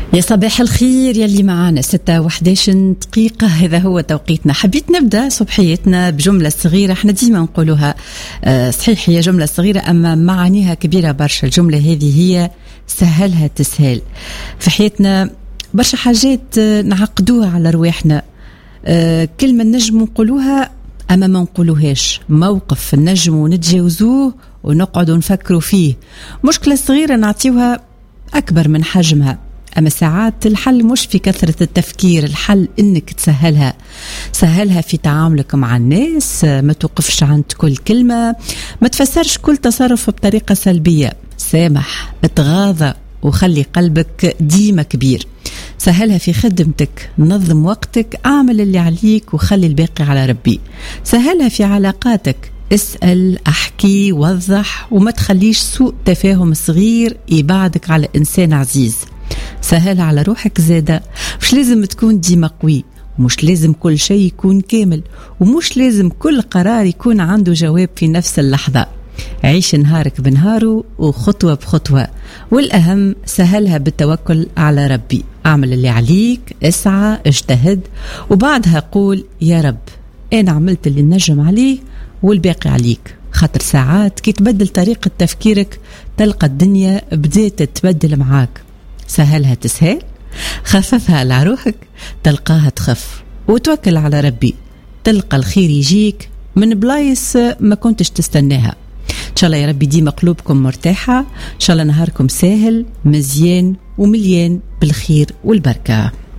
يا صباح الخير يلي معانا 6:11 دقيقة، هذا هو توقيتنا. حبيت نبدأ صبحيتنا بجملة صغيرة، احنا ديما نقولوها صحيح هي جملة صغيرة أما معانيها كبيرة برشا. الجملة هذه هي سهلها تسهل. في حياتنا برشا حاجات نعقدوها على رواحنا، كلمة نجم نقولوها أما ما نقولوهاش، موقف نجم نتجاوزوه ونقعد نفكروا فيه، مشكلة صغيرة نعطيوها أكبر من حجمها. أما ساعات الحل مش في كثرة التفكير، الحل إنك سهلها في تعاملك مع الناس، ما توقفش عند كل كلمة، ما تفسرش كل تصرف بطريقة سلبية، سامح، اتغاضى وخلي قلبك ديما كبير. سهلها في خدمتك، نظم وقتك، اعمل اللي عليك وخلي الباقي على ربي. سهلها في علاقاتك، اسأل، احكي، وضح، وما تخليش سوء تفاهم صغير يبعدك على إنسان عزيز. سهلها على روحك زادة، مش لازم تكون ديما قوي، ومش لازم كل شيء يكون كامل، ومش لازم كل قرار يكون عنده جواب في نفس اللحظة. عيش نهارك بنهاره وخطوة بخطوة، والأهم سهلها بالتوكل على ربي. اعمل اللي عليك، اسعى، اجتهد، وبعدها قول يا رب أنا عملت اللي نجم عليه والباقي عليك. خاطر ساعات كي تبدل طريقة تفكيرك تلقى الدنيا بدأت تتبدل معاك. سهلها تسهل، خففها على روحك تلقاها تخف، وتوكل على ربي تلقى الخير يجيك من بلايص ما كنتش تستناها. إن شاء الله يا ربي ديما قلوبكم مرتاحة، إن شاء الله نهاركم ساهل مزيان ومليان بالخير والبركة.